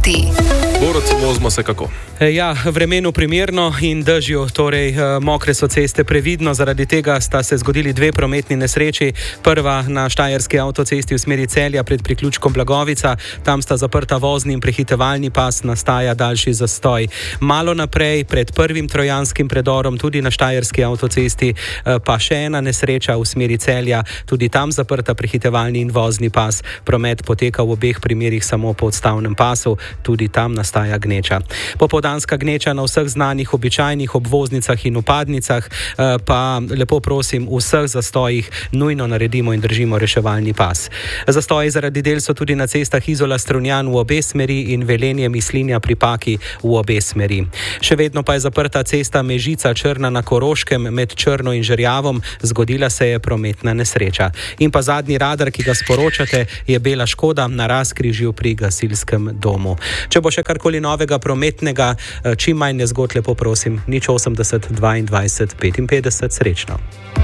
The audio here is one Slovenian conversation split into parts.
minuti. Borut, vozimo se kako? Ja, vremenu primerno in dežju, torej mokre so ceste, previdno, zaradi tega sta se zgodili dve prometni nesreči. Prva na štajerski avtocesti v smeri Celja pred priključkom Blagovica, tam sta zaprta vozni in prehitevalni pas, nastaja daljši zastoj. Malo naprej, pred prvim trojanskim predorom, tudi na štajerski avtocesti, pa še ena nesreča v smeri Celja, tudi tam zaprta prehitevalni in vozni pas. Promet poteka v obeh primerih samo po odstavnem pasu, tudi tam nastaja gneča. Popoldanska gneča na vseh znanih običajnih obvoznicah in upadnicah, pa lepo prosim, v vseh zastojih nujno naredimo in držimo reševalni pas. Zastoji zaradi del so tudi na cestah Izola-Strunjan v obe smeri in Velenje-Mislinja pri Paki v obe smeri. Še vedno pa je zaprta cesta Mežica-Črna na Koroškem med Črno in Žerjavom, zgodila se je prometna nesreča. In pa zadnji radar, ki ga sporočate, je bela škoda na razkrižju pri gasilskem domu. Če bo še karkoli novega prometnega, čim manj nezgod, lepo prosim, 080 22 55, srečno.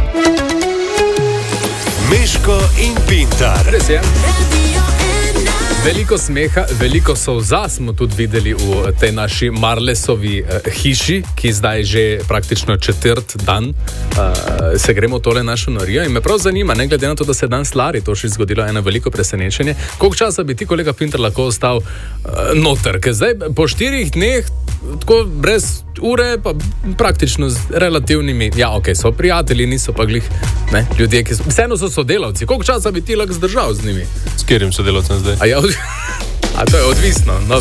Meško in Pintar. Res je. Veliko smeha, veliko solza smo tudi videli v tej naši Marlesovi hiši, ki zdaj že praktično četrt dan se gremo tole našo norijo. In me prav zanima, ne glede na to, da se danes Lari to še zgodilo, eno veliko presenečenje, koliko časa bi ti, kolega Pintar, lahko ostal noter? Ker zdaj po 4 dneh, tako brez ure, pa praktično z relativnimi, ja, ok, so prijatelji, niso pa glih, ne, ljudje, ki so, vseeno so sodelavci. Koliko časa bi ti lahko zdržal z njimi? S katerim sodelavcem zdaj? A to je odvisno. No,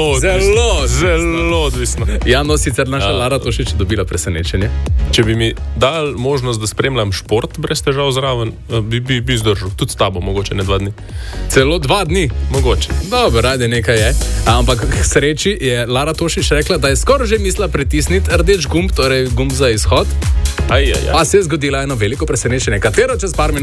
Zelo odvisno. Ja, no, sicer naša Lara Tošič dobila presenečenje. Če bi mi dal možnost, da spremljam šport brez težav zraven, bi zdržal. Tudi s tabo, mogoče ne 2 dni. Celo 2 dni? Mogoče. Dobro, rade nekaj je. Ampak k sreči je Lara Tošič rekla, da je skoraj že mislila pritisniti rdeč gumb, torej gumb za izhod. Pa se je zgodila eno veliko presenečenje, katero čez par minut